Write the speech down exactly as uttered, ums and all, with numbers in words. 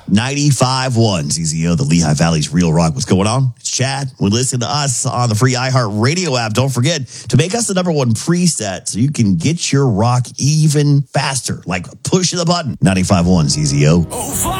ninety-five point one Z Z O, the Lehigh Valley's Real Rock. What's going on? It's Chad. We listen to us on the free iHeart Radio app. Don't forget to make us the number one preset so you can get your rock even faster. Like push the button. ninety-five point one Z Z O.